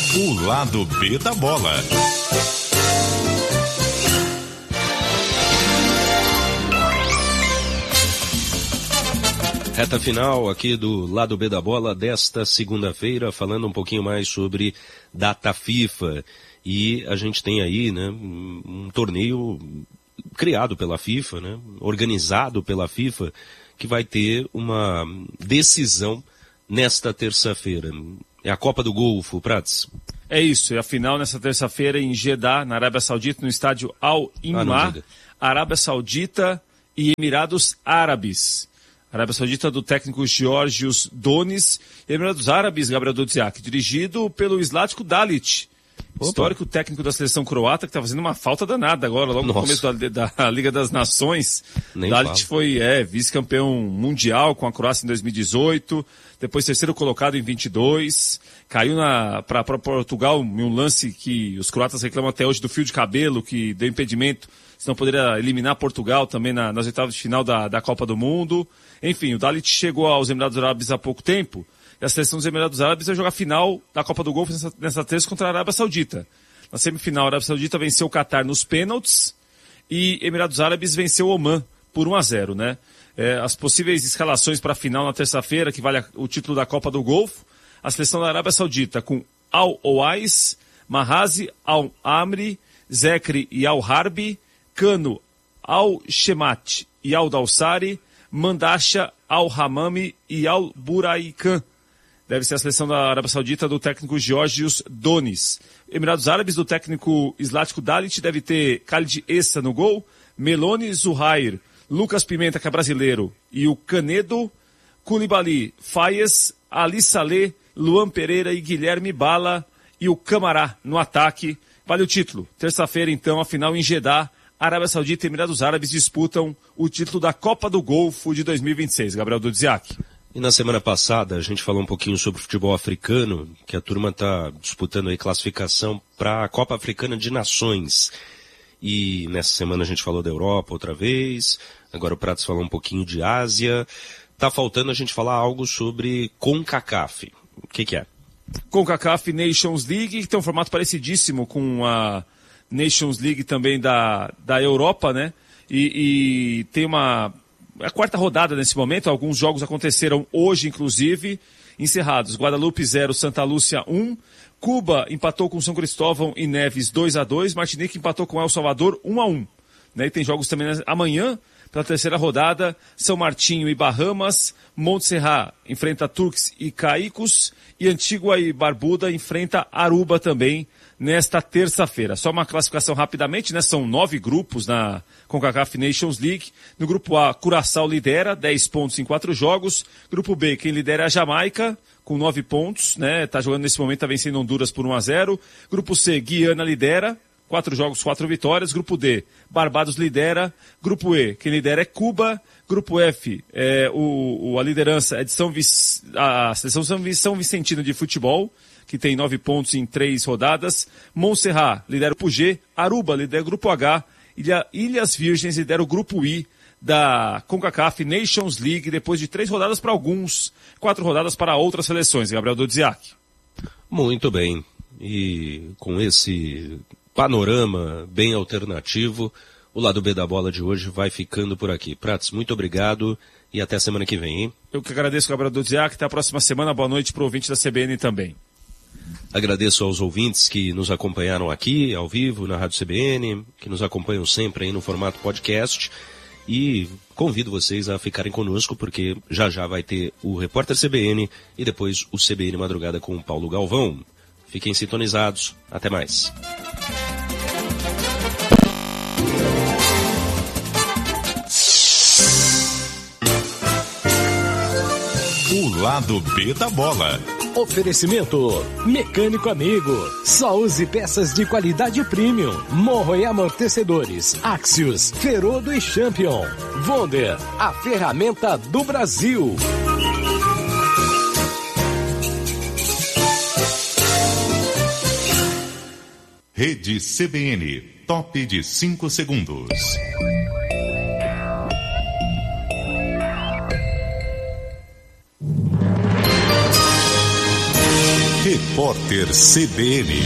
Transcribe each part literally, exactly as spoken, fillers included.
O lado B da bola. Reta final aqui do lado B da bola desta segunda-feira, falando um pouquinho mais sobre data FIFA. E a gente tem aí, né, um, um torneio criado pela FIFA, né, organizado pela FIFA, que vai ter uma decisão nesta terça-feira. É a Copa do Golfo, Prats. É isso, é a final nesta terça-feira em Jeddah, na Arábia Saudita, no estádio Al-Imma, ah, Arábia Saudita e Emirados Árabes. Arábia Saudita do técnico Georgios Donis e Emirados Árabes, Gabriel Dudziak, dirigido pelo Zlatko Dalic, Opa. histórico técnico da seleção croata, que está fazendo uma falta danada agora, logo Nossa. no começo da, da Liga das Nações. Nem Dalic falo. foi é, vice-campeão mundial com a Croácia em dois mil e dezoito, depois terceiro colocado em vinte e dois, caiu para Portugal em um lance que os croatas reclamam até hoje do fio de cabelo, que deu impedimento, senão poderia eliminar Portugal também na, nas oitavas de final da, da Copa do Mundo. Enfim, o Dalic chegou aos Emirados Árabes há pouco tempo, e a seleção dos Emirados Árabes vai jogar a final da Copa do Golfo nessa, nessa terça contra a Arábia Saudita. Na semifinal, a Arábia Saudita venceu o Catar nos pênaltis, e Emirados Árabes venceu o Oman por um a zero, né? É, as possíveis escalações para a final na terça-feira, que vale a, o título da Copa do Golfo, a seleção da Arábia Saudita com Al-Owais, Mahazi, Al-Amri, Zekri e Al-Harbi, Kano, Al-Shemat e Al-Dawsari, Mandasha, Al-Hamami e Al-Buraikan. Deve ser a seleção da Arábia Saudita do técnico Georgios Donis. Emirados Árabes do técnico Zlatko Dalic deve ter Khalid Essa no gol, Meloni Zuhair, Lucas Pimenta, que é brasileiro, e o Canedo, Koulibaly, Fayez, Ali Saleh, Luan Pereira e Guilherme Bala, e o Camará no ataque. Vale o título. Terça-feira, então, a final em Jeddah. Arábia Saudita e Emirados Árabes disputam o título da Copa do Golfo de dois mil e vinte e seis. Gabriel Dudziak. E na semana passada a gente falou um pouquinho sobre o futebol africano, que a turma está disputando aí classificação para a Copa Africana de Nações. E nessa semana a gente falou da Europa outra vez, agora o Pratos falou um pouquinho de Ásia. Tá faltando a gente falar algo sobre CONCACAF. O que que é? CONCACAF Nations League, que tem um formato parecidíssimo com a Nations League também da, da Europa, né? E, e tem uma... É a quarta rodada nesse momento, alguns jogos aconteceram hoje, inclusive, encerrados. Guadalupe zero, Santa Lúcia um, Cuba empatou com São Cristóvão e Neves dois a dois, Martinique empatou com El Salvador um a um. Né? E tem jogos também amanhã, pela terceira rodada, São Martinho e Bahamas, Montserrat enfrenta Turks e Caicos, e Antigua e Barbuda enfrenta Aruba também, nesta terça-feira. Só uma classificação rapidamente, né? São nove grupos na CONCACAF Nations League. No grupo A, Curaçao lidera, dez pontos em quatro jogos. Grupo B, quem lidera é a Jamaica, com nove pontos, né? Tá jogando nesse momento, tá vencendo Honduras por um a zero. Grupo C, Guiana lidera, quatro jogos, quatro vitórias. Grupo D, Barbados lidera. Grupo E, quem lidera é Cuba. Grupo F, é, o, o, a liderança é de São Vic... a seleção São Vicentino de futebol, que tem nove pontos em três rodadas. Montserrat lidera o Grupo G, Aruba lidera o Grupo H, Ilha, Ilhas Virgens lidera o Grupo I da CONCACAF Nations League, depois de três rodadas para alguns, quatro rodadas para outras seleções. Gabriel Dudziak. Muito bem. E com esse panorama bem alternativo, o lado B da bola de hoje vai ficando por aqui. Prats, muito obrigado e até semana que vem, hein? Eu que agradeço, Gabriel Dudziak. Até a próxima semana. Boa noite para o ouvinte da C B N também. Agradeço aos ouvintes que nos acompanharam aqui, ao vivo, na Rádio C B N, que nos acompanham sempre aí no formato podcast, e convido vocês a ficarem conosco, porque já já vai ter o Repórter C B N e depois o C B N Madrugada com o Paulo Galvão. Fiquem sintonizados. Até mais. O lado B da bola. Oferecimento Mecânico Amigo. Só use peças de qualidade premium. Morro e amortecedores. Axios, Ferodo e Champion. Wonder, a ferramenta do Brasil. Rede C B N, top de cinco segundos. Repórter C B N.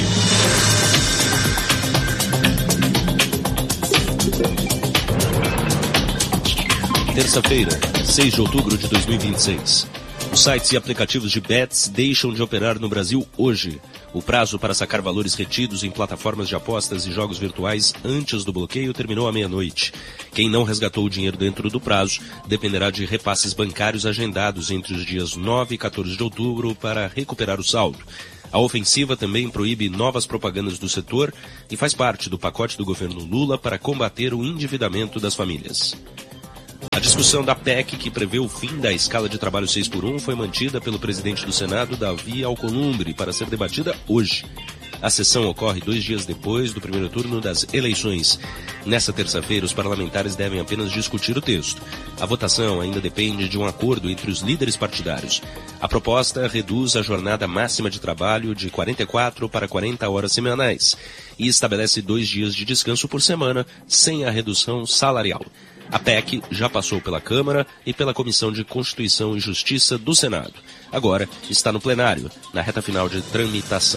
Terça-feira, seis de outubro de dois mil e vinte e seis. Os sites e aplicativos de bets deixam de operar no Brasil hoje. O prazo para sacar valores retidos em plataformas de apostas e jogos virtuais antes do bloqueio terminou à meia-noite. Quem não resgatou o dinheiro dentro do prazo dependerá de repasses bancários agendados entre os dias nove e quatorze de outubro para recuperar o saldo. A ofensiva também proíbe novas propagandas do setor e faz parte do pacote do governo Lula para combater o endividamento das famílias. A discussão da P E C, que prevê o fim da escala de trabalho seis por um, foi mantida pelo presidente do Senado, Davi Alcolumbre, para ser debatida hoje. A sessão ocorre dois dias depois do primeiro turno das eleições. Nesta terça-feira, os parlamentares devem apenas discutir o texto. A votação ainda depende de um acordo entre os líderes partidários. A proposta reduz a jornada máxima de trabalho de quarenta e quatro para quarenta horas semanais e estabelece dois dias de descanso por semana, sem a redução salarial. A P E C já passou pela Câmara e pela Comissão de Constituição e Justiça do Senado. Agora está no plenário, na reta final de tramitação.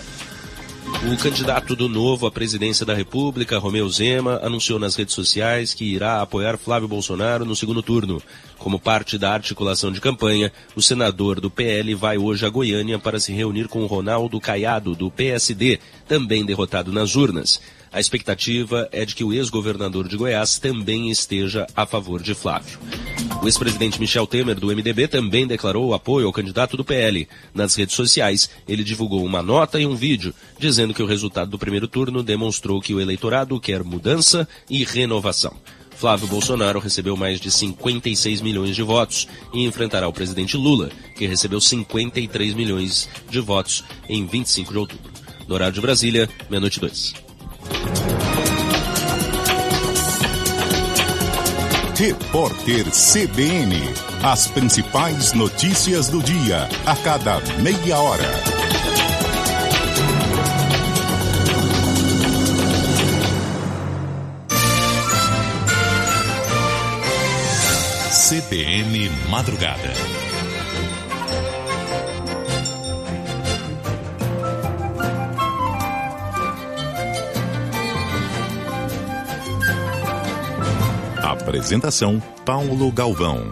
O candidato do Novo à presidência da República, Romeu Zema, anunciou nas redes sociais que irá apoiar Flávio Bolsonaro no segundo turno. Como parte da articulação de campanha, o senador do P L vai hoje a Goiânia para se reunir com Ronaldo Caiado, do P S D, também derrotado nas urnas. A expectativa é de que o ex-governador de Goiás também esteja a favor de Flávio. O ex-presidente Michel Temer, do M D B, também declarou apoio ao candidato do P L. Nas redes sociais, ele divulgou uma nota e um vídeo, dizendo que o resultado do primeiro turno demonstrou que o eleitorado quer mudança e renovação. Flávio Bolsonaro recebeu mais de cinquenta e seis milhões de votos e enfrentará o presidente Lula, que recebeu cinquenta e três milhões de votos em vinte e cinco de outubro. No horário de Brasília, meia-noite e dois. Repórter C B N. As principais notícias do dia, a cada meia hora. C B N Madrugada. Apresentação, Paulo Galvão.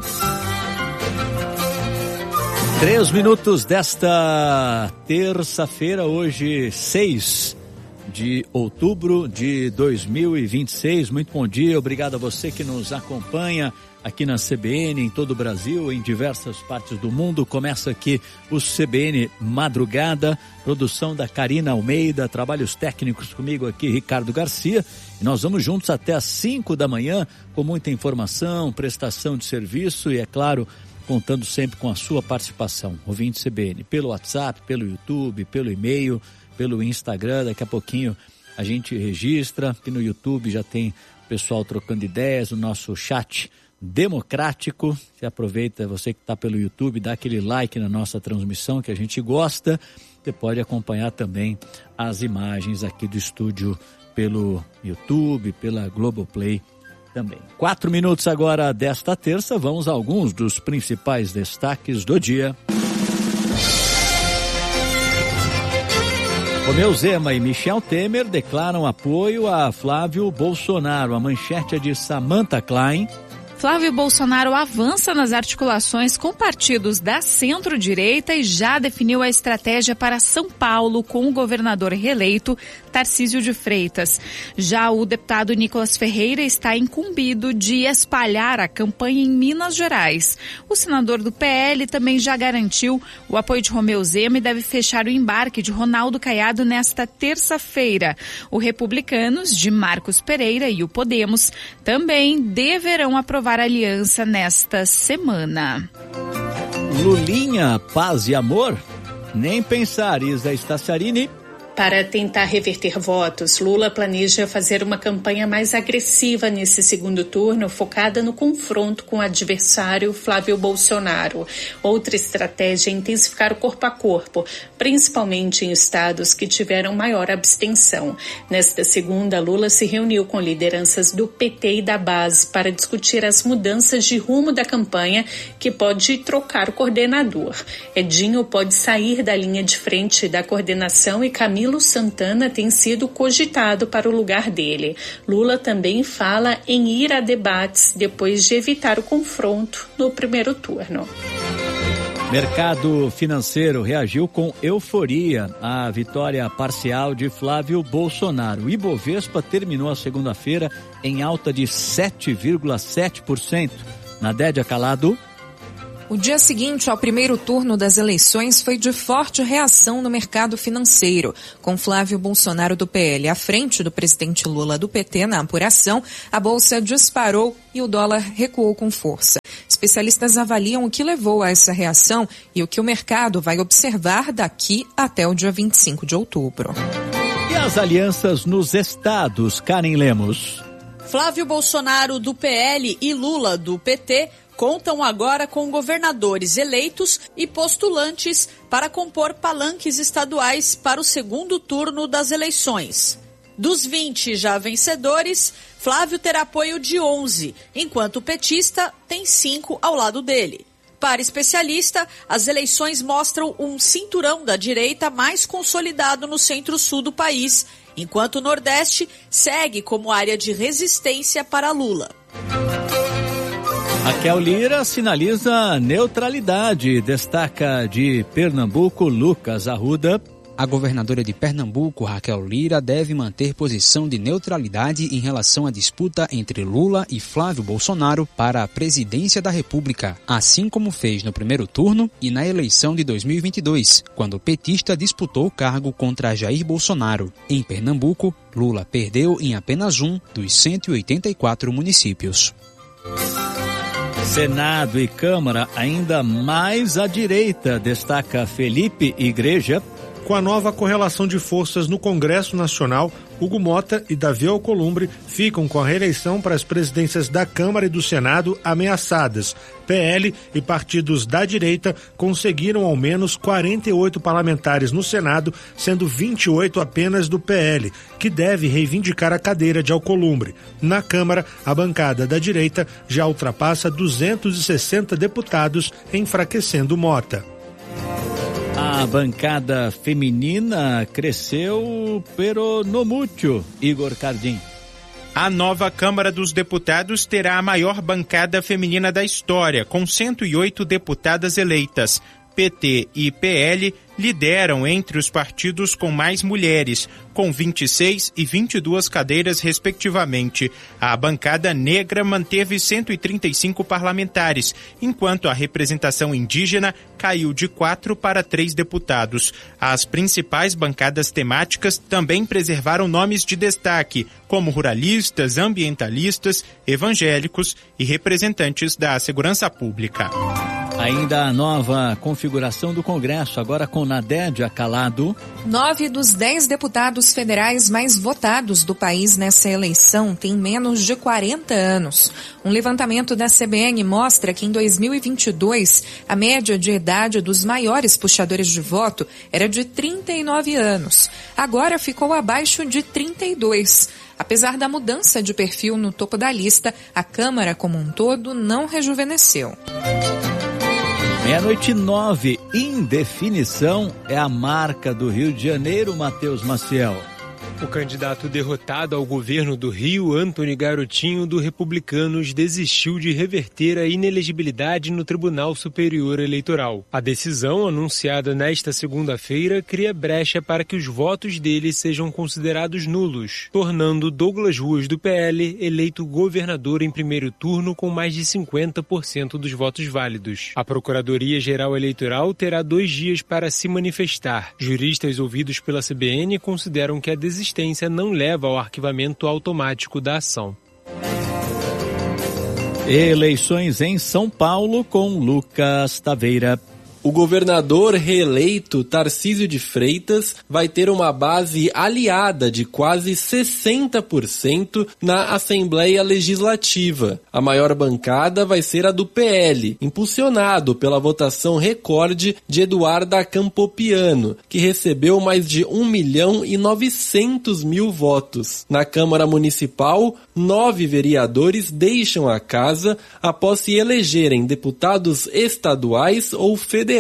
Três minutos desta terça-feira, hoje seis de outubro de dois mil e vinte e seis. Muito bom dia, obrigado a você que nos acompanha aqui na C B N, em todo o Brasil, em diversas partes do mundo. Começa aqui o C B N Madrugada, produção da Karina Almeida, trabalhos técnicos comigo aqui, Ricardo Garcia. E nós vamos juntos até às cinco da manhã, com muita informação, prestação de serviço e, é claro, contando sempre com a sua participação. Ouvinte C B N, pelo WhatsApp, pelo YouTube, pelo e-mail, pelo Instagram. Daqui a pouquinho a gente registra, que no YouTube já tem o pessoal trocando ideias, o nosso chat democrático. Você aproveita, você que está pelo YouTube, dá aquele like na nossa transmissão que a gente gosta. Você pode acompanhar também as imagens aqui do estúdio pelo YouTube, pela Globoplay também. Quatro minutos agora desta terça, vamos a alguns dos principais destaques do dia. Romeu Zema e Michel Temer declaram apoio a Flávio Bolsonaro. A manchete é de Samantha Klein. Flávio Bolsonaro avança nas articulações com partidos da centro-direita e já definiu a estratégia para São Paulo com o governador reeleito Tarcísio de Freitas. Já o deputado Nicolas Ferreira está incumbido de espalhar a campanha em Minas Gerais. O senador do P L também já garantiu o apoio de Romeu Zema e deve fechar o embarque de Ronaldo Caiado nesta terça-feira. O Republicanos, de Marcos Pereira, e o Podemos também deverão aprovar a aliança nesta semana. Lulinha, paz e amor? Nem pensar. Isa Staciarini Para tentar reverter votos, Lula planeja fazer uma campanha mais agressiva nesse segundo turno, focada no confronto com o adversário Flávio Bolsonaro. Outra estratégia é intensificar o corpo a corpo, principalmente em estados que tiveram maior abstenção. Nesta segunda, Lula se reuniu com lideranças do P T e da base para discutir as mudanças de rumo da campanha, que pode trocar o coordenador. Edinho pode sair da linha de frente da coordenação e Camilo Camilo Santana tem sido cogitado para o lugar dele. Lula também fala em ir a debates depois de evitar o confronto no primeiro turno. Mercado financeiro reagiu com euforia à vitória parcial de Flávio Bolsonaro. O Ibovespa terminou a segunda-feira em alta de sete vírgula sete por cento. Nadédia Calado. O dia seguinte ao primeiro turno das eleições foi de forte reação no mercado financeiro. Com Flávio Bolsonaro do P L à frente do presidente Lula do P T na apuração, a bolsa disparou e o dólar recuou com força. Especialistas avaliam o que levou a essa reação e o que o mercado vai observar daqui até o dia vinte e cinco de outubro. E as alianças nos estados, Karen Lemos? Flávio Bolsonaro do P L e Lula do P T contam agora com governadores eleitos e postulantes para compor palanques estaduais para o segundo turno das eleições. Dos vinte já vencedores, Flávio terá apoio de onze, enquanto o petista tem cinco ao lado dele. Para especialista, as eleições mostram um cinturão da direita mais consolidado no centro-sul do país, enquanto o Nordeste segue como área de resistência para Lula. Raquel Lira sinaliza neutralidade, destaca de Pernambuco Lucas Arruda. A governadora de Pernambuco, Raquel Lira, deve manter posição de neutralidade em relação à disputa entre Lula e Flávio Bolsonaro para a presidência da República, assim como fez no primeiro turno e na eleição de dois mil e vinte e dois, quando o petista disputou o cargo contra Jair Bolsonaro. Em Pernambuco, Lula perdeu em apenas um dos cento e oitenta e quatro municípios. Senado e Câmara ainda mais à direita, destaca Felipe Igreja. Com a nova correlação de forças no Congresso Nacional, Hugo Mota e Davi Alcolumbre ficam com a reeleição para as presidências da Câmara e do Senado ameaçadas. P L e partidos da direita conseguiram ao menos quarenta e oito parlamentares no Senado, sendo vinte e oito apenas do P L, que deve reivindicar a cadeira de Alcolumbre. Na Câmara, a bancada da direita já ultrapassa duzentos e sessenta deputados, enfraquecendo Mota. A bancada feminina cresceu, pero no mucho, Igor Cardim. A nova Câmara dos Deputados terá a maior bancada feminina da história, com cento e oito deputadas eleitas. P T e P L lideram entre os partidos com mais mulheres, com vinte e seis e vinte e duas cadeiras, respectivamente. A bancada negra manteve cento e trinta e cinco parlamentares, enquanto a representação indígena caiu de quatro para três deputados. As principais bancadas temáticas também preservaram nomes de destaque, como ruralistas, ambientalistas, evangélicos e representantes da segurança pública. Ainda a nova configuração do Congresso, agora com Nadédia Calado. Nove dos dez deputados federais mais votados do país nessa eleição têm menos de quarenta anos. Um levantamento da C B N mostra que em dois mil e vinte e dois, a média de idade dos maiores puxadores de voto era de trinta e nove anos. Agora ficou abaixo de trinta e dois. Apesar da mudança de perfil no topo da lista, a Câmara como um todo não rejuvenesceu. Meia-noite nove, indefinição é a marca do Rio de Janeiro, Matheus Maciel. O candidato derrotado ao governo do Rio, Antony Garotinho, do Republicanos, desistiu de reverter a inelegibilidade no Tribunal Superior Eleitoral. A decisão, anunciada nesta segunda-feira, cria brecha para que os votos dele sejam considerados nulos, tornando Douglas Ruas, do P L, eleito governador em primeiro turno com mais de cinquenta por cento dos votos válidos. A Procuradoria-Geral Eleitoral terá dois dias para se manifestar. Juristas ouvidos pela C B N consideram que a desistência não leva ao arquivamento automático da ação. Eleições em São Paulo com Lucas Taveira. O governador reeleito Tarcísio de Freitas vai ter uma base aliada de quase sessenta por cento na Assembleia Legislativa. A maior bancada vai ser a do P L, impulsionado pela votação recorde de Eduarda Campopiano, que recebeu mais de um milhão e novecentos mil votos. Na Câmara Municipal, nove vereadores deixam a casa após se elegerem deputados estaduais ou federais.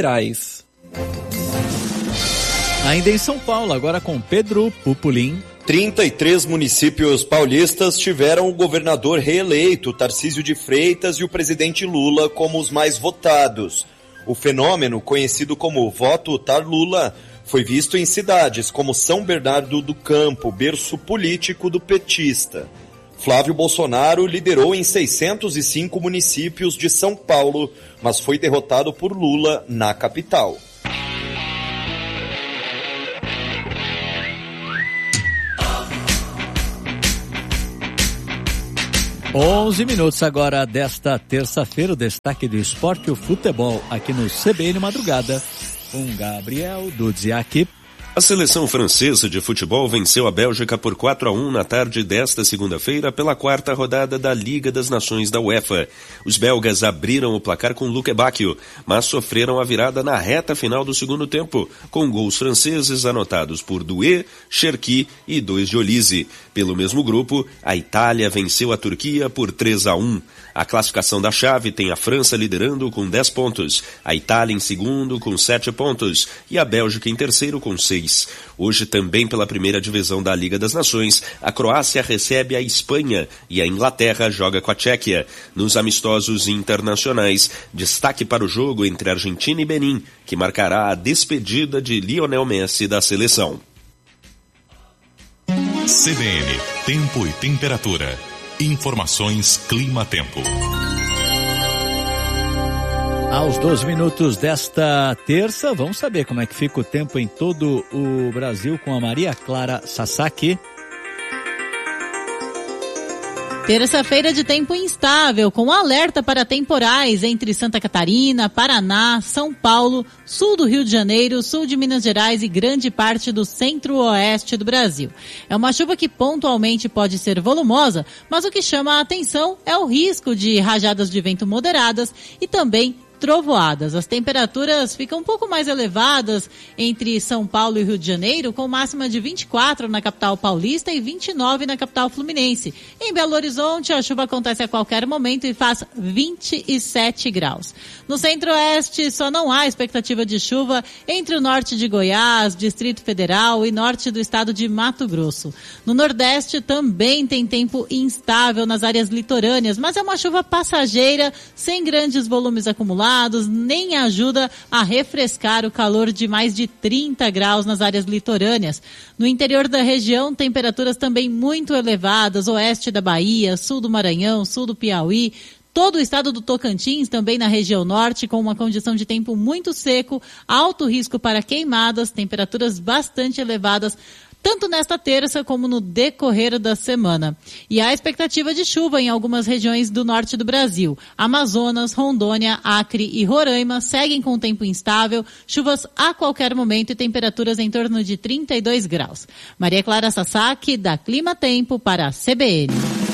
Ainda em São Paulo, agora com Pedro Pupolin. trinta e três municípios paulistas tiveram o governador reeleito Tarcísio de Freitas e o presidente Lula como os mais votados. O fenômeno, conhecido como voto Tar-Lula, foi visto em cidades como São Bernardo do Campo, berço político do petista. Flávio Bolsonaro liderou em seiscentos e cinco municípios de São Paulo, mas foi derrotado por Lula na capital. onze minutos agora desta terça-feira, o destaque do esporte e o futebol aqui no C B N Madrugada, com Gabriel Dudziak. A seleção francesa de futebol venceu a Bélgica por quatro a um na tarde desta segunda-feira pela quarta rodada da Liga das Nações da UEFA. Os belgas abriram o placar com Luke Bacchio, mas sofreram a virada na reta final do segundo tempo, com gols franceses anotados por Doué, Cherki e dois de Olise. Pelo mesmo grupo, a Itália venceu a Turquia por três a um. A classificação da chave tem a França liderando com dez pontos, a Itália em segundo com sete pontos e a Bélgica em terceiro com seis. Hoje, também pela primeira divisão da Liga das Nações, a Croácia recebe a Espanha e a Inglaterra joga com a Tchequia. Nos amistosos internacionais, destaque para o jogo entre Argentina e Benin, que marcará a despedida de Lionel Messi da seleção. C B N, tempo e temperatura. Informações Clima-Tempo. Aos doze minutos desta terça, vamos saber como é que fica o tempo em todo o Brasil com a Maria Clara Sasaki. Terça-feira de tempo instável, com alerta para temporais entre Santa Catarina, Paraná, São Paulo, sul do Rio de Janeiro, sul de Minas Gerais e grande parte do centro-oeste do Brasil. É uma chuva que pontualmente pode ser volumosa, mas o que chama a atenção é o risco de rajadas de vento moderadas e também trovoadas. As temperaturas ficam um pouco mais elevadas entre São Paulo e Rio de Janeiro, com máxima de vinte e quatro na capital paulista e vinte e nove na capital fluminense. Em Belo Horizonte, a chuva acontece a qualquer momento e faz vinte e sete graus. No centro-oeste, só não há expectativa de chuva entre o norte de Goiás, Distrito Federal e norte do estado de Mato Grosso. No nordeste, também tem tempo instável nas áreas litorâneas, mas é uma chuva passageira, sem grandes volumes acumulados, nem ajuda a refrescar o calor de mais de trinta graus nas áreas litorâneas. No interior da região, temperaturas também muito elevadas, oeste da Bahia, sul do Maranhão, sul do Piauí, todo o estado do Tocantins, também na região norte, com uma condição de tempo muito seco, alto risco para queimadas, temperaturas bastante elevadas, tanto nesta terça como no decorrer da semana. E há expectativa de chuva em algumas regiões do norte do Brasil. Amazonas, Rondônia, Acre e Roraima seguem com tempo instável, chuvas a qualquer momento e temperaturas em torno de trinta e dois graus. Maria Clara Sasaki, da Clima Tempo, para a C B N.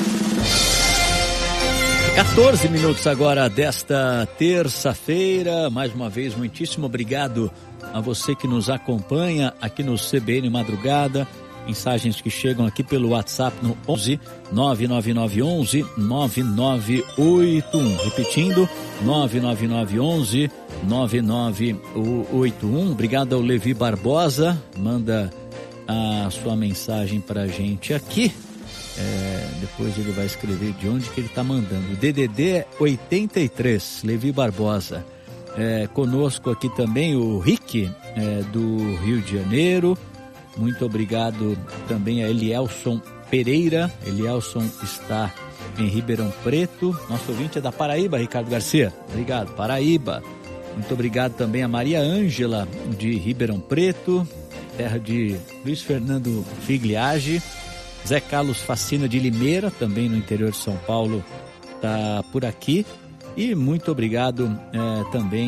quatorze minutos agora desta terça-feira. Mais uma vez, muitíssimo obrigado a você que nos acompanha aqui no C B N Madrugada. Mensagens que chegam aqui pelo WhatsApp no onze nove nove nove onze nove nove oito um. Repetindo, nove nove nove onze nove nove oito um. Obrigado ao Levi Barbosa. Manda a sua mensagem pra gente aqui. É, depois ele vai escrever de onde que ele está mandando. D D D oitenta e três, Levi Barbosa. É, conosco aqui também o Rick, é, do Rio de Janeiro. Muito obrigado também a Elielson Pereira. Elielson está em Ribeirão Preto. Nosso ouvinte é da Paraíba, Ricardo Garcia. Obrigado, Paraíba. Muito obrigado também a Maria Ângela de Ribeirão Preto, terra de Luiz Fernando Figliage. Zé Carlos Facina de Limeira, também no interior de São Paulo, está por aqui. E muito obrigado é, também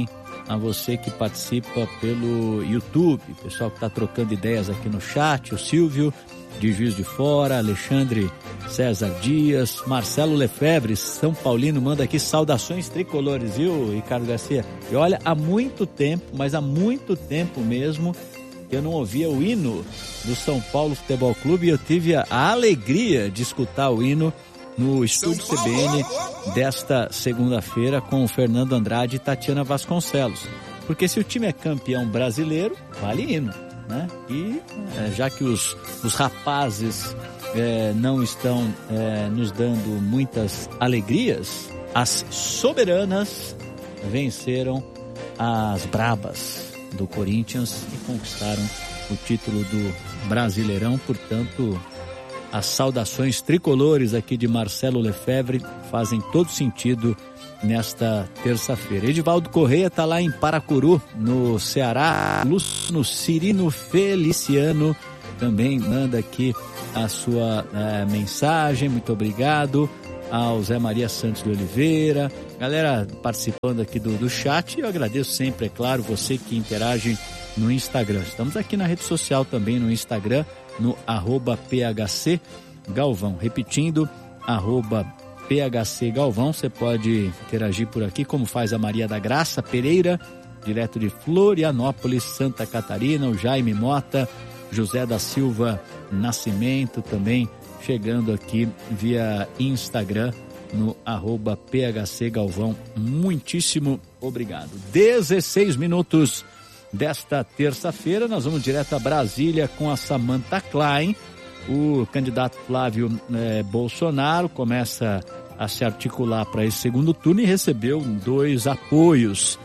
a você que participa pelo YouTube, pessoal que está trocando ideias aqui no chat, o Silvio de Juiz de Fora, Alexandre César Dias, Marcelo Lefebvre, São Paulino, manda aqui saudações tricolores, viu, Ricardo Garcia? E olha, há muito tempo, mas há muito tempo mesmo, que eu não ouvia o hino do São Paulo Futebol Clube, e eu tive a, a alegria de escutar o hino no estúdio C B N desta segunda-feira com o Fernando Andrade e Tatiana Vasconcelos. Porque se o time é campeão brasileiro, vale hino, né? E é, já que os, os rapazes é, não estão é, nos dando muitas alegrias, as soberanas venceram as brabas do Corinthians e conquistaram o título do Brasileirão. Portanto, as saudações tricolores aqui de Marcelo Lefebvre fazem todo sentido nesta terça-feira. Edivaldo Correia está lá em Paracuru, no Ceará. Luciano Cirino Feliciano também manda aqui a sua é, mensagem. Muito obrigado ao Zé Maria Santos de Oliveira. Galera participando aqui do, do chat. Eu agradeço sempre, é claro, você que interage no Instagram. Estamos aqui na rede social também, no Instagram, no arroba P H C Galvão. Repetindo, arroba P H C Galvão. Você pode interagir por aqui, como faz a Maria da Graça Pereira, direto de Florianópolis, Santa Catarina. O Jaime Mota, José da Silva Nascimento também chegando aqui via Instagram, no arroba P H C Galvão. Muitíssimo obrigado. dezesseis minutos desta terça-feira, nós vamos direto a Brasília com a Samantha Klein. O candidato Flávio eh, Bolsonaro começa a se articular para esse segundo turno e recebeu dois apoios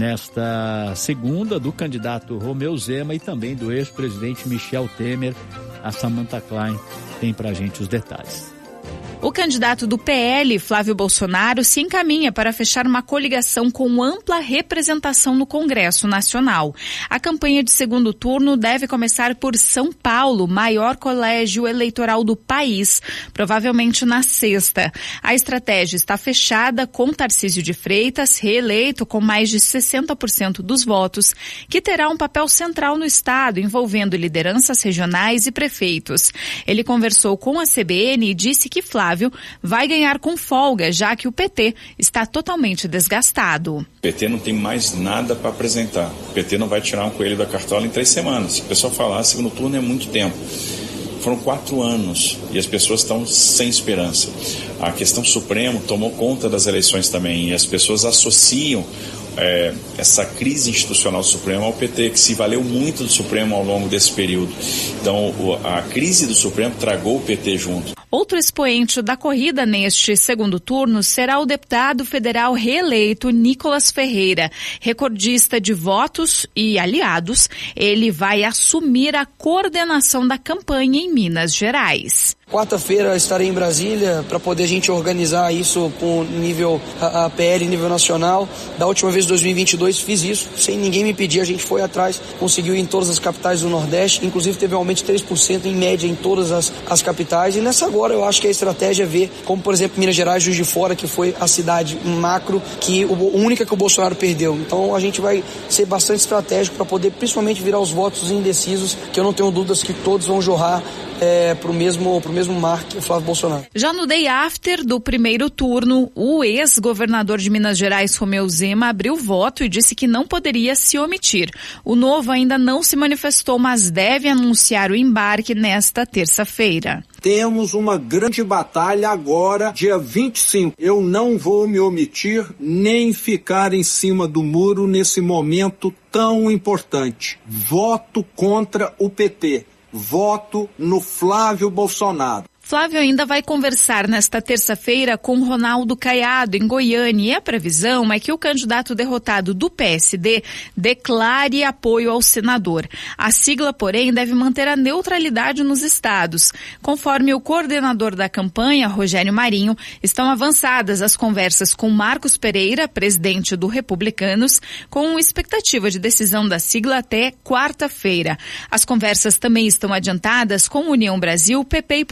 nesta segunda, do candidato Romeu Zema e também do ex-presidente Michel Temer. A Samantha Klein tem pra gente os detalhes. O candidato do P L, Flávio Bolsonaro, se encaminha para fechar uma coligação com ampla representação no Congresso Nacional. A campanha de segundo turno deve começar por São Paulo, maior colégio eleitoral do país, provavelmente na sexta. A estratégia está fechada com Tarcísio de Freitas, reeleito com mais de sessenta por cento dos votos, que terá um papel central no estado, envolvendo lideranças regionais e prefeitos. Ele conversou com a C B N e disse que Flávio vai ganhar com folga, já que o P T está totalmente desgastado. O P T não tem mais nada para apresentar. O P T não vai tirar um coelho da cartola em três semanas. Se o pessoal falar, segundo turno é muito tempo. Foram quatro anos e as pessoas estão sem esperança. A questão Supremo tomou conta das eleições também e as pessoas associam É, essa crise institucional do Supremo ao P T, que se valeu muito do Supremo ao longo desse período. Então, o, a crise do Supremo tragou o P T junto. Outro expoente da corrida neste segundo turno será o deputado federal reeleito Nicolas Ferreira. Recordista de votos e aliados, ele vai assumir a coordenação da campanha em Minas Gerais. Quarta-feira estarei em Brasília para poder a gente organizar isso com nível a, a P L, nível nacional. Da última vez, em dois mil e vinte e dois, fiz isso, sem ninguém me pedir, a gente foi atrás, conseguiu ir em todas as capitais do Nordeste, inclusive teve um aumento de três por cento em média em todas as, as capitais, e nessa agora eu acho que a estratégia é ver, como por exemplo Minas Gerais, Juiz de Fora, que foi a cidade macro, que o única que o Bolsonaro perdeu. Então a gente vai ser bastante estratégico para poder principalmente virar os votos indecisos, que eu não tenho dúvidas que todos vão jorrar É, para o mesmo, pro mesmo mar que o Flávio Bolsonaro. Já no day after do primeiro turno, o ex-governador de Minas Gerais, Romeu Zema, abriu voto e disse que não poderia se omitir. O Novo ainda não se manifestou, mas deve anunciar o embarque nesta terça-feira. Temos uma grande batalha agora, dia vinte e cinco. Eu não vou me omitir nem ficar em cima do muro nesse momento tão importante. Voto contra o P T. Voto no Flávio Bolsonaro. Flávio ainda vai conversar nesta terça-feira com Ronaldo Caiado, em Goiânia, e a previsão é que o candidato derrotado do P S D declare apoio ao senador. A sigla, porém, deve manter a neutralidade nos estados. Conforme o coordenador da campanha, Rogério Marinho, estão avançadas as conversas com Marcos Pereira, presidente do Republicanos, com expectativa de decisão da sigla até quarta-feira. As conversas também estão adiantadas com União Brasil, P P e Podemos.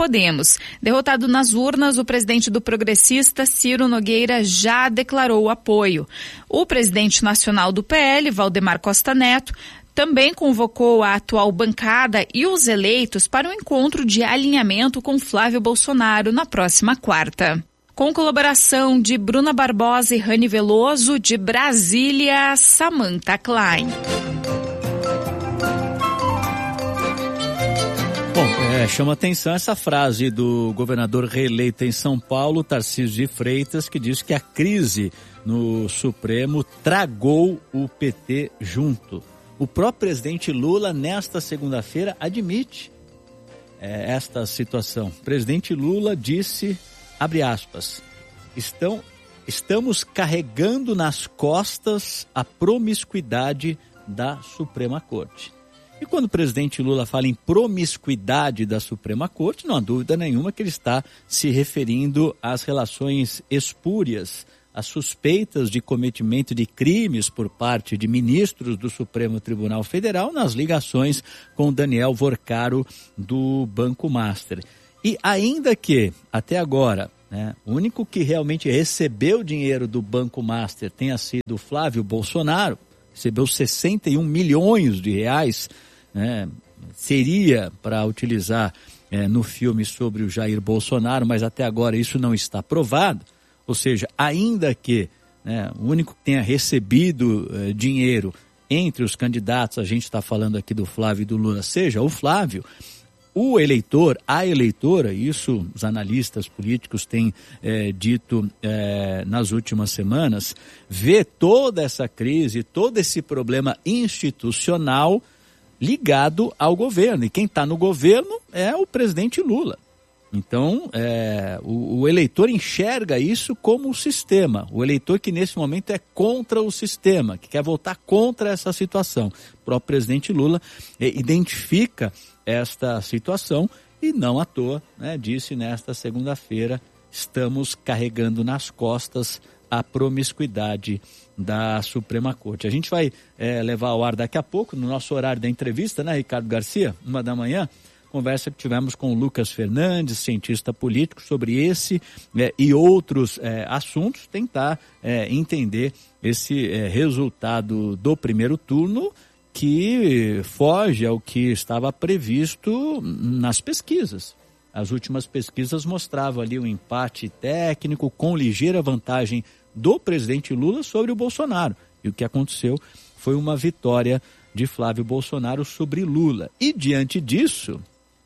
eleitos. Derrotado nas urnas, o presidente do Progressista, Ciro Nogueira, já declarou apoio. O presidente nacional do P L, Valdemar Costa Neto, também convocou a atual bancada e os eleitos para um encontro de alinhamento com Flávio Bolsonaro na próxima quarta. Com colaboração de Bruna Barbosa e Rani Veloso, de Brasília, Samantha Klein. Bom, é, chama atenção essa frase do governador reeleito em São Paulo, Tarcísio de Freitas, que diz que a crise no Supremo tragou o P T junto. O próprio presidente Lula, nesta segunda-feira, admite é, esta situação. O presidente Lula disse, abre aspas, Estão, estamos carregando nas costas a promiscuidade da Suprema Corte. E quando o presidente Lula fala em promiscuidade da Suprema Corte, não há dúvida nenhuma que ele está se referindo às relações espúrias, as suspeitas de cometimento de crimes por parte de ministros do Supremo Tribunal Federal nas ligações com Daniel Vorcaro do Banco Master. E ainda que, até agora, né, o único que realmente recebeu dinheiro do Banco Master tenha sido o Flávio Bolsonaro, recebeu sessenta e um milhões de reais, né, seria para utilizar é, no filme sobre o Jair Bolsonaro, mas até agora isso não está provado. Ou seja, ainda que né, o único que tenha recebido eh, dinheiro entre os candidatos, a gente está falando aqui do Flávio e do Lula, seja o Flávio, o eleitor, a eleitora, isso os analistas políticos têm eh, dito eh, nas últimas semanas, vê toda essa crise, todo esse problema institucional ligado ao governo. E quem está no governo é o presidente Lula. Então, é, o, o eleitor enxerga isso como o sistema. O eleitor que nesse momento é contra o sistema, que quer votar contra essa situação. O próprio presidente Lula é, identifica esta situação e não à toa, né, disse nesta segunda-feira, estamos carregando nas costas a promiscuidade da Suprema Corte. A gente vai é, levar ao ar daqui a pouco, no nosso horário da entrevista, né, Ricardo Garcia, uma da manhã, conversa que tivemos com o Lucas Fernandes, cientista político, sobre esse é, e outros é, assuntos, tentar é, entender esse é, resultado do primeiro turno que foge ao que estava previsto nas pesquisas. As últimas pesquisas mostravam ali um empate técnico com ligeira vantagem do presidente Lula sobre o Bolsonaro. E o que aconteceu foi uma vitória de Flávio Bolsonaro sobre Lula. E diante disso,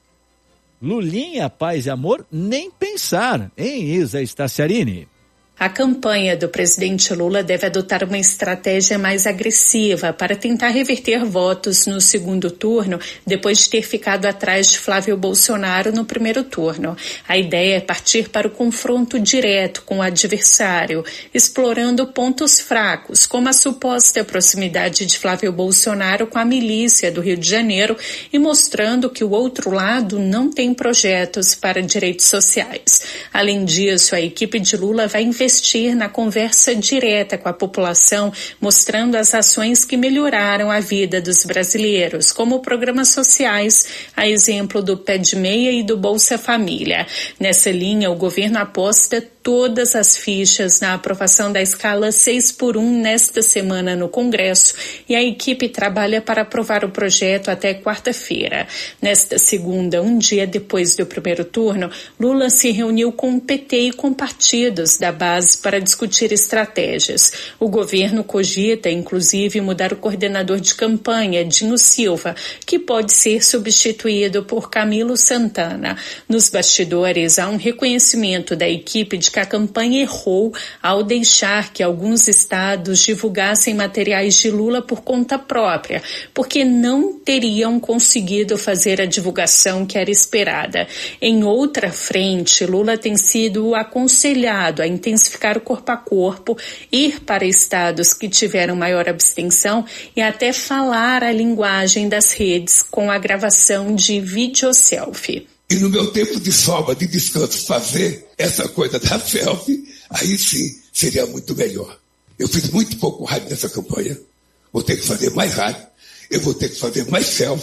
Lulinha, paz e amor, nem pensar, hein, Isa Staciarini? A campanha do presidente Lula deve adotar uma estratégia mais agressiva para tentar reverter votos no segundo turno, depois de ter ficado atrás de Flávio Bolsonaro no primeiro turno. A ideia é partir para o confronto direto com o adversário, explorando pontos fracos, como a suposta proximidade de Flávio Bolsonaro com a milícia do Rio de Janeiro e mostrando que o outro lado não tem projetos para direitos sociais. Além disso, a equipe de Lula vai investir investir na conversa direta com a população, mostrando as ações que melhoraram a vida dos brasileiros, como programas sociais, a exemplo do Pé de Meia e do Bolsa Família. Nessa linha, o governo aposta todas as fichas na aprovação da escala seis por um nesta semana no Congresso e a equipe trabalha para aprovar o projeto até quarta-feira. Nesta segunda, um dia depois do primeiro turno, Lula se reuniu com o P T e com partidos da base para discutir estratégias. O governo cogita, inclusive, mudar o coordenador de campanha, Dinho Silva, que pode ser substituído por Camilo Santana. Nos bastidores, há um reconhecimento da equipe de que a campanha errou ao deixar que alguns estados divulgassem materiais de Lula por conta própria, porque não teriam conseguido fazer a divulgação que era esperada. Em outra frente, Lula tem sido aconselhado a intensificar o corpo a corpo, ir para estados que tiveram maior abstenção e até falar a linguagem das redes com a gravação de videoselfie. E no meu tempo de sobra, de descanso, fazer essa coisa da selfie, aí sim seria muito melhor. Eu fiz muito pouco rádio nessa campanha. Vou ter que fazer mais rádio. Eu vou ter que fazer mais selfie.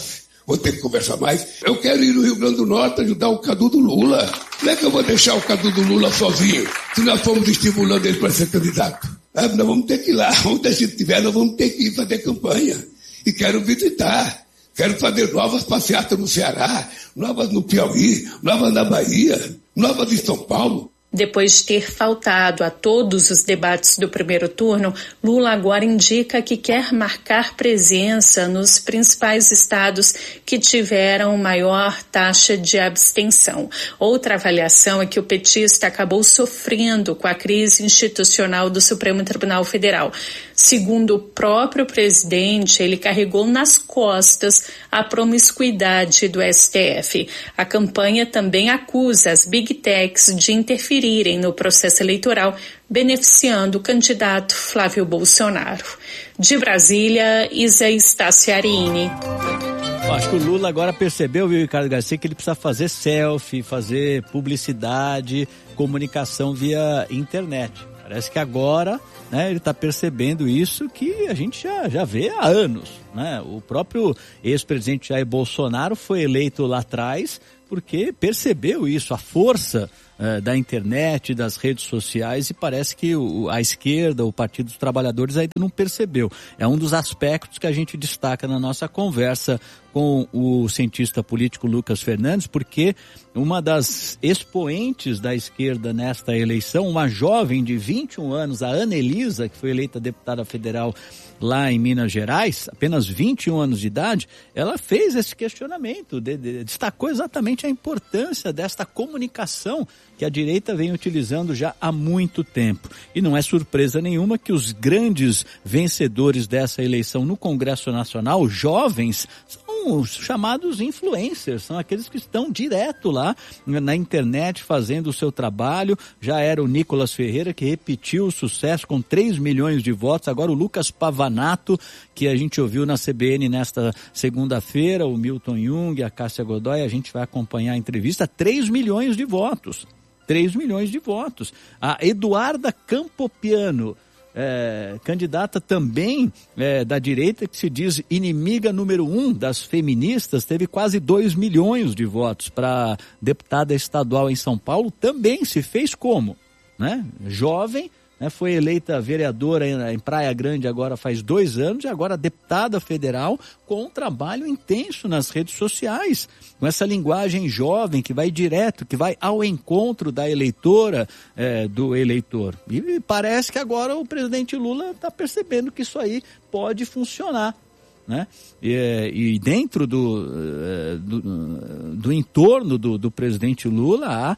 vou ter que conversar mais. Eu quero ir no Rio Grande do Norte ajudar o Cadu do Lula. Como é que eu vou deixar o Cadu do Lula sozinho, se nós fomos estimulando ele para ser candidato? É, nós vamos ter que ir lá, onde a gente estiver, nós vamos ter que ir fazer campanha. E quero visitar, quero fazer novas passeatas no Ceará, novas no Piauí, novas na Bahia, novas em São Paulo. Depois de ter faltado a todos os debates do primeiro turno, Lula agora indica que quer marcar presença nos principais estados que tiveram maior taxa de abstenção. Outra avaliação é que o petista acabou sofrendo com a crise institucional do Supremo Tribunal Federal. Segundo o próprio presidente, ele carregou nas costas a promiscuidade do S T F. A campanha também acusa as Big Techs de interferirem no processo eleitoral, beneficiando o candidato Flávio Bolsonaro. De Brasília, Isa Staciarini. Acho que o Lula agora percebeu, viu, Ricardo Garcia, que ele precisa fazer selfie, fazer publicidade, comunicação via internet. Parece que agora, né, ele está percebendo isso que a gente já, já vê há anos, né? O próprio ex-presidente Jair Bolsonaro foi eleito lá atrás porque percebeu isso, a força uh, da internet, das redes sociais, e parece que o, a esquerda, o Partido dos Trabalhadores ainda não percebeu. É um dos aspectos que a gente destaca na nossa conversa com o cientista político Lucas Fernandes, porque uma das expoentes da esquerda nesta eleição, uma jovem de vinte e um anos, a Ana Elisa, que foi eleita deputada federal lá em Minas Gerais, apenas vinte e um anos de idade, ela fez esse questionamento, de, de, destacou exatamente a importância desta comunicação que a direita vem utilizando já há muito tempo. E não é surpresa nenhuma que os grandes vencedores dessa eleição no Congresso Nacional, jovens, são os chamados influencers, são aqueles que estão direto lá na internet fazendo o seu trabalho. Já era o Nicolas Ferreira, que repetiu o sucesso com três milhões de votos, agora o Lucas Pavanato, que a gente ouviu na C B N nesta segunda-feira, o Milton Jung, a Cássia Godoy, a gente vai acompanhar a entrevista, três milhões de votos. três milhões de votos. A Eduarda Campopiano, é, candidata também é, da direita, que se diz inimiga número um das feministas, teve quase dois milhões de votos para deputada estadual em São Paulo, também se fez como? Né? Jovem, né, foi eleita vereadora em, em Praia Grande agora faz dois anos e agora deputada federal com um trabalho intenso nas redes sociais, com essa linguagem jovem que vai direto, que vai ao encontro da eleitora, é, do eleitor. E parece que agora o presidente Lula está percebendo que isso aí pode funcionar. Né? E, e dentro do, do, do entorno do, do presidente Lula há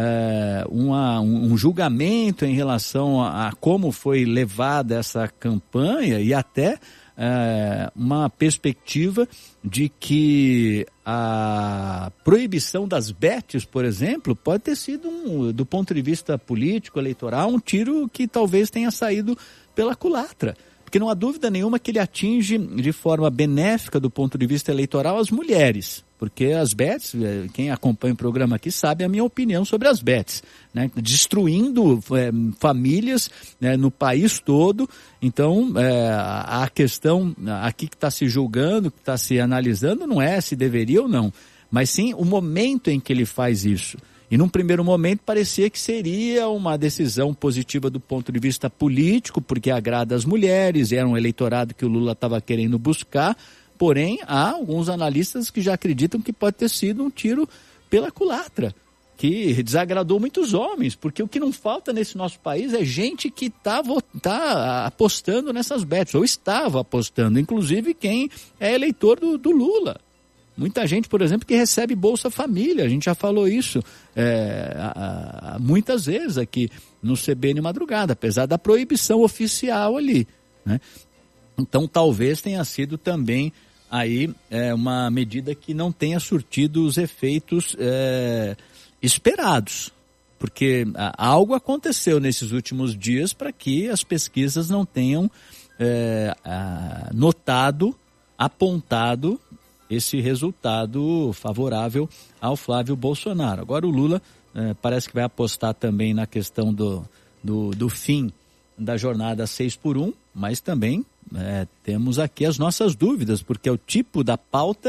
é, uma, um, um julgamento em relação a, a como foi levada essa campanha e até é, uma perspectiva de que a proibição das bets, por exemplo, pode ter sido, um, do ponto de vista político, eleitoral, um tiro que talvez tenha saído pela culatra. Porque não há dúvida nenhuma que ele atinge de forma benéfica do ponto de vista eleitoral as mulheres. Porque as bets, quem acompanha o programa aqui sabe a minha opinião sobre as bets, né? Destruindo é, famílias, né, no país todo. Então, é, a questão aqui que está se julgando, que está se analisando, não é se deveria ou não, mas sim o momento em que ele faz isso. E num primeiro momento parecia que seria uma decisão positiva do ponto de vista político, porque agrada as mulheres, era um eleitorado que o Lula estava querendo buscar, porém há alguns analistas que já acreditam que pode ter sido um tiro pela culatra, que desagradou muitos homens, porque o que não falta nesse nosso país é gente que está tá apostando nessas bets, ou estava apostando, inclusive quem é eleitor do, do Lula. Muita gente, por exemplo, que recebe Bolsa Família, a gente já falou isso é, a, a, muitas vezes aqui no C B N Madrugada, apesar da proibição oficial ali, né? Então talvez tenha sido também aí é, uma medida que não tenha surtido os efeitos é, esperados, porque a, algo aconteceu nesses últimos dias para que as pesquisas não tenham é, a, notado, apontado esse resultado favorável ao Flávio Bolsonaro. Agora o Lula eh, parece que vai apostar também na questão do, do, do fim da jornada seis por um, mas também eh, temos aqui as nossas dúvidas, porque é o tipo da pauta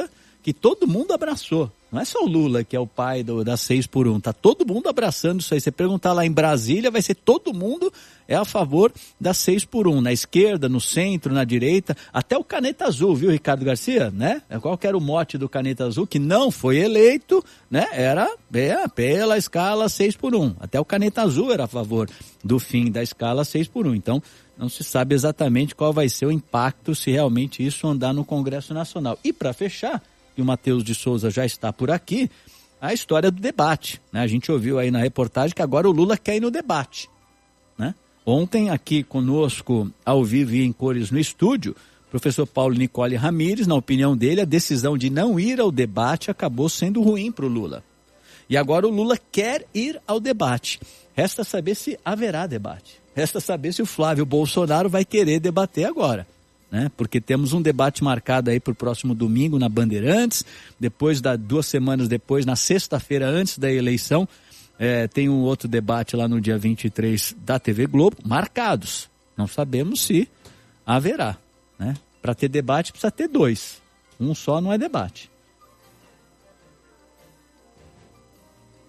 que todo mundo abraçou. Não é só o Lula que é o pai do, da seis por um, tá todo mundo abraçando isso aí. Você perguntar lá em Brasília, vai ser todo mundo é a favor da seis por um, na esquerda, no centro, na direita, até o Caneta Azul, viu, Ricardo Garcia, né? Qual que era o mote do Caneta Azul, que não foi eleito, né? Era é, pela escala seis por um, até o Caneta Azul era a favor do fim da escala seis por um, então não se sabe exatamente qual vai ser o impacto se realmente isso andar no Congresso Nacional. E para fechar, e o Matheus de Souza já está por aqui, a história do debate, né? A gente ouviu aí na reportagem que agora o Lula quer ir no debate, né? Ontem aqui conosco, ao vivo e em cores no estúdio, o professor Paulo Nicole Ramires, na opinião dele, a decisão de não ir ao debate acabou sendo ruim para o Lula. E agora o Lula quer ir ao debate. Resta saber se haverá debate. Resta saber se o Flávio Bolsonaro vai querer debater agora, né? Porque temos um debate marcado aí para o próximo domingo na Bandeirantes, depois da, duas semanas depois, na sexta-feira antes da eleição, é, tem um outro debate lá no dia vinte e três da T V Globo, marcados. Não sabemos se haverá, né? Para ter debate precisa ter dois. Um só não é debate.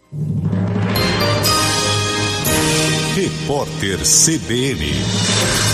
Repórter C B N.